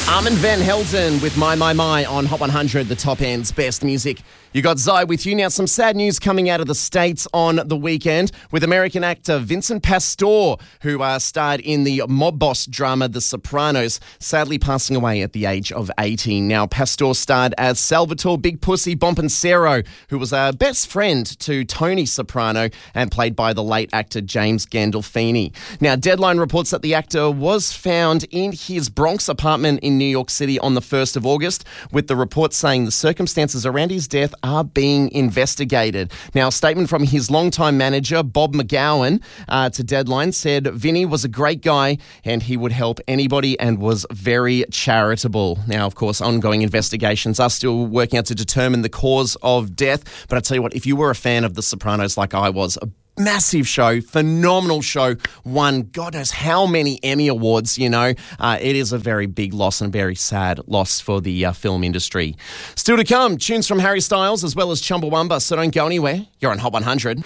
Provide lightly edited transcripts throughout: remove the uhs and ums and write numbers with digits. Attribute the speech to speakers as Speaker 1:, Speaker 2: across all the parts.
Speaker 1: Armand Van Helden with My on Hot 100, the top end's best music. You got Zai with you. Now, some sad news coming out of the States on the weekend with American actor Vincent Pastore, who starred in the mob boss drama The Sopranos, sadly passing away at the age of 18. Now, Pastore starred as Salvatore Big Pussy Bompancero, who was a best friend to Tony Soprano and played by the late actor James Gandolfini. Now, Deadline reports that the actor was found in his Bronx apartment in New York City on the 1st of August, with the report saying the circumstances around his death are being investigated. Now, a statement from his longtime manager, Bob McGowan, to Deadline said Vinny was a great guy and he would help anybody and was very charitable. Now, of course, ongoing investigations are still working out to determine the cause of death. But I tell you what, if you were a fan of The Sopranos like I was, a massive show, phenomenal show, won God knows how many Emmy Awards, it is a very big loss and a very sad loss for the film industry. Still to come, tunes from Harry Styles as well as Chumbawamba, so don't go anywhere. You're on Hot 100.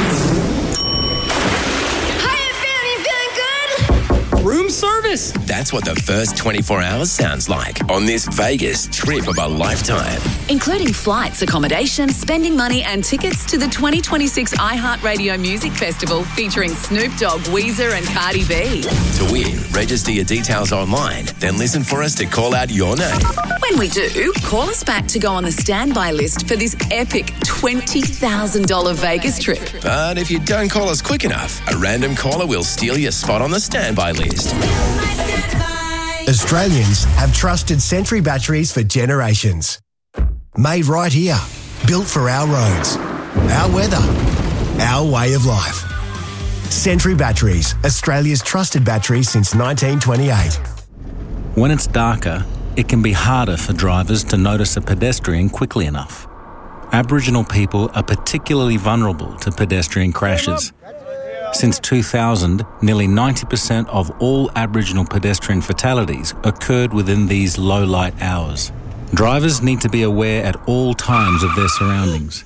Speaker 2: Room service.
Speaker 3: That's what the first 24 hours sounds like on this Vegas trip of a lifetime.
Speaker 4: Including flights, accommodation, spending money and tickets to the 2026 iHeartRadio Music Festival featuring Snoop Dogg, Weezer and Cardi B.
Speaker 3: To win, register your details online, then listen for us to call out your name.
Speaker 4: When we do, call us back to go on the standby list for this epic $20,000 Vegas trip.
Speaker 3: But if you don't call us quick enough, a random caller will steal your spot on the standby list.
Speaker 5: Australians have trusted Century batteries for generations. Made right here, built for our roads, our weather, our way of life. Century Batteries, Australia's trusted battery since 1928.
Speaker 6: When it's darker, it can be harder for drivers to notice a pedestrian quickly enough. Aboriginal people are particularly vulnerable to pedestrian crashes. Since 2000, nearly 90% of all Aboriginal pedestrian fatalities occurred within these low-light hours. Drivers need to be aware at all times of their surroundings.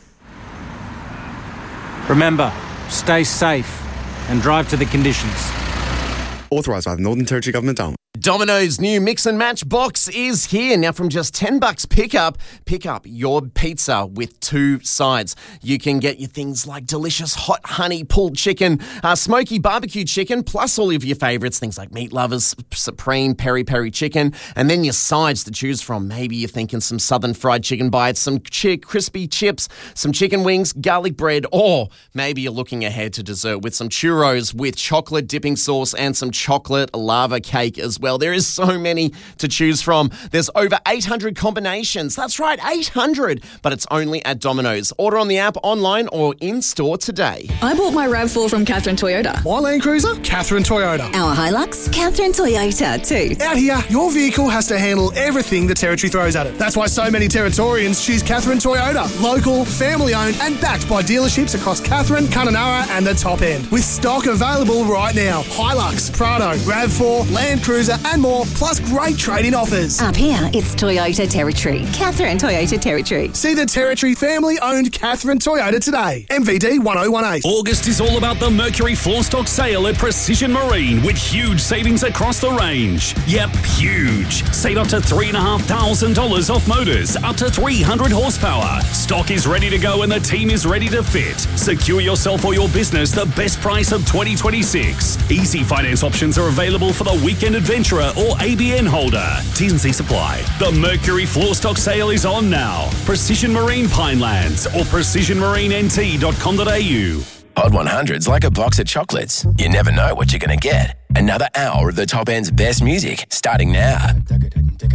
Speaker 2: Remember, stay safe and drive to the conditions.
Speaker 7: Authorised by the Northern Territory Government only.
Speaker 1: Domino's new Mix and Match box is here. Now, from just $10 pick up your pizza with 2 sides. You can get your things like delicious hot honey pulled chicken, smoky barbecue chicken, plus all of your favourites, things like Meat Lovers, Supreme, Peri chicken, and then your sides to choose from. Maybe you're thinking some southern fried chicken bites, some crispy chips, some chicken wings, garlic bread, or maybe you're looking ahead to dessert with some churros with chocolate dipping sauce and some chocolate lava cake as well. There is so many to choose from. There's over 800 combinations. That's right, 800. But it's only at Domino's. Order on the app, online or in-store today.
Speaker 8: I bought my RAV4 from Catherine Toyota.
Speaker 9: My Land Cruiser? Catherine Toyota.
Speaker 8: Our Hilux? Catherine Toyota too.
Speaker 9: Out here, your vehicle has to handle everything the Territory throws at it. That's why so many Territorians choose Catherine Toyota. Local, family-owned and backed by dealerships across Catherine, Kununurra and the top end. With stock available right now. Hilux, Prado, RAV4, Land Cruiser and more, plus great trade-in offers.
Speaker 8: Up here, it's Toyota Territory. Catherine Toyota Territory.
Speaker 9: See the Territory family-owned Catherine Toyota today. MVD 1018.
Speaker 10: August is all about the Mercury floor stock sale at Precision Marine with huge savings across the range. Yep, huge. Save up to $3,500 off motors, up to 300 horsepower. Stock is ready to go and the team is ready to fit. Secure yourself or your business the best price of 2026. Easy finance options are available for the weekend adventurer or ABN holder. T&C supply. The Mercury floor stock sale is on now. Precision Marine Pinelands or precisionmarinent.com.au.
Speaker 3: Hot 100's like a box of chocolates. You never know what you're going to get. Another hour of the top end's best music starting now.